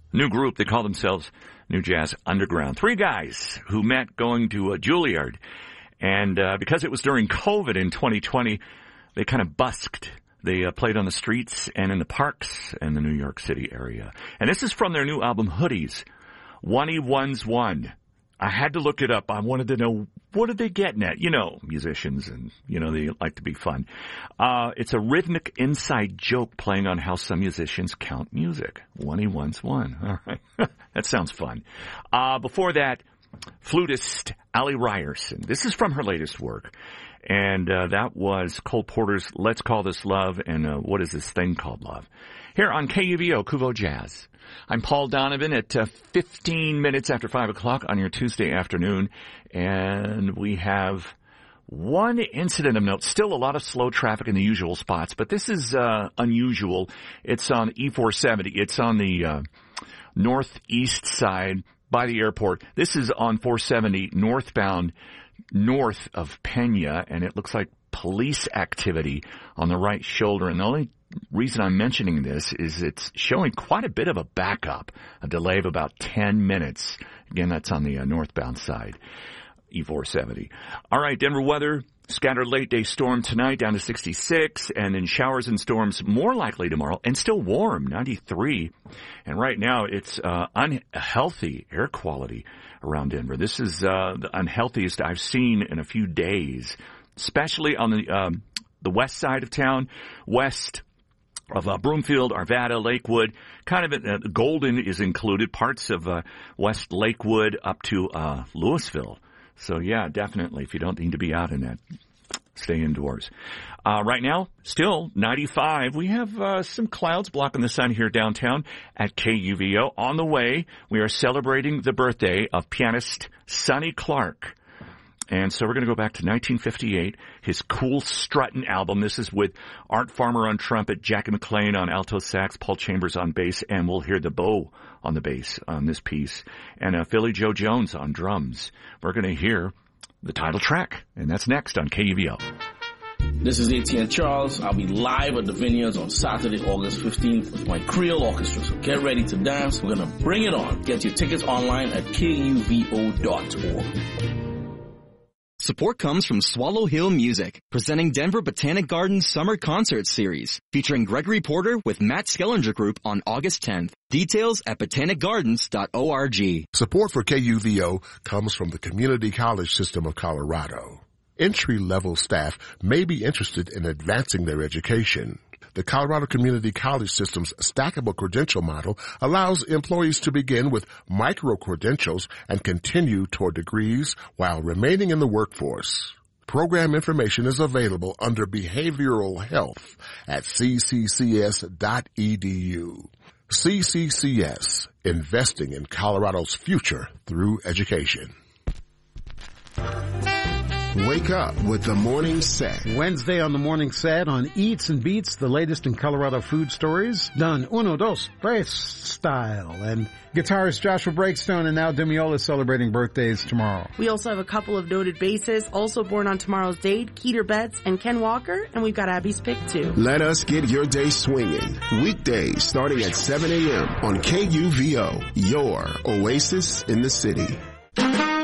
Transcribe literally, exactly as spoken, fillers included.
New group. They call themselves New Jazz Underground. Three guys who met going to a Juilliard. And uh, because it was during COVID in twenty twenty, they kind of busked. They uh, played on the streets and in the parks in the New York City area. And this is from their new album, Hoodies. One-y One's One. I had to look it up. I wanted to know, what are they getting at? You know, musicians, and, you know, they like to be fun. Uh, it's a rhythmic inside joke playing on how some musicians count music. One-y One's One. All right. That sounds fun. Uh, before that, flutist Allie Ryerson. This is from her latest work. And uh, that was Cole Porter's Let's Call This Love, and uh, What Is This Thing Called Love? Here on K U V O, Kuvo Jazz. I'm Paul Donovan at uh, fifteen minutes after five o'clock on your Tuesday afternoon, and we have one incident of note. Still a lot of slow traffic in the usual spots, but this is uh, unusual. It's on E four seventy. It's on the uh, northeast side by the airport. This is on four seventy northbound, north of Pena, and it looks like police activity on the right shoulder. And the only reason I'm mentioning this is it's showing quite a bit of a backup, a delay of about ten minutes. Again, that's on the uh, northbound side, E four seventy. All right, Denver weather. Scattered late-day storm tonight down to sixty-six, and then showers and storms more likely tomorrow, and still warm, ninety-three. And right now, it's uh, unhealthy air quality around Denver. This is uh, the unhealthiest I've seen in a few days, especially on the um, the west side of town, west of uh, Broomfield, Arvada, Lakewood. Kind of uh, Golden is included, parts of uh, West Lakewood up to uh, Louisville. So, yeah, definitely, if you don't need to be out in that, stay indoors. Uh, right now, still ninety-five. We have uh, some clouds blocking the sun here downtown at K U V O. On the way, we are celebrating the birthday of pianist Sonny Clark. And so we're going to go back to nineteen fifty-eight, his Cool Struttin' album. This is with Art Farmer on trumpet, Jackie McLean on alto sax, Paul Chambers on bass, and we'll hear the bow on the bass on this piece, and uh, Philly Joe Jones on drums. We're going to hear the title track, and that's next on K U V O. This is A T N Charles. I'll be live at the Vineyards on Saturday, August fifteenth with my Creole Orchestra. So get ready to dance. We're going to bring it on. Get your tickets online at K U V O dot org. Support comes from Swallow Hill Music, presenting Denver Botanic Gardens Summer Concert Series, featuring Gregory Porter with Matt Skellinger Group on August tenth. Details at botanic gardens dot org. Support for K U V O comes from the Community College System of Colorado. Entry-level staff may be interested in advancing their education. The Colorado Community College System's stackable credential model allows employees to begin with micro-credentials and continue toward degrees while remaining in the workforce. Program information is available under Behavioral Health at c c c s dot e d u. C C C S, investing in Colorado's future through education. Wake up with the Morning Set. Wednesday on the Morning Set on Eats and Beats, the latest in Colorado food stories, done uno, dos, tres style. And guitarist Joshua Breakstone and Al Dimiola celebrating birthdays tomorrow. We also have a couple of noted bassists also born on tomorrow's date, Keeter Betts and Ken Walker, and we've got Abby's pick too. Let us get your day swinging. Weekdays starting at seven a.m. on K U V O, your oasis in the city.